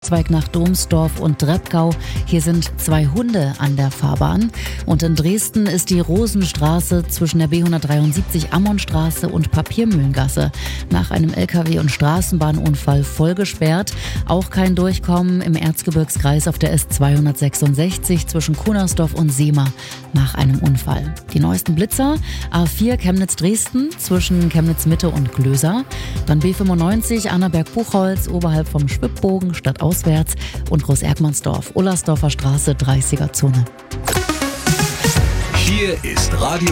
Ausweig nach Domsdorf und Dreppgau. Hier sind 2 Hunde an der Fahrbahn. Und in Dresden ist die Rosenstraße zwischen der B173 Ammonstraße und Papiermühlengasse nach einem LKW- und Straßenbahnunfall voll gesperrt. Auch kein Durchkommen im Erzgebirgskreis auf der S266 zwischen Kunersdorf und Seema nach einem Unfall. Die neuesten Blitzer: A4 Chemnitz-Dresden zwischen Chemnitz-Mitte und Glöser, dann B95 Annaberg-Buchholz oberhalb vom Schwibbogen stadtauswärts und Groß-Erkmannsdorf, Ullersdorfer Straße 30er Zone. Hier ist Radio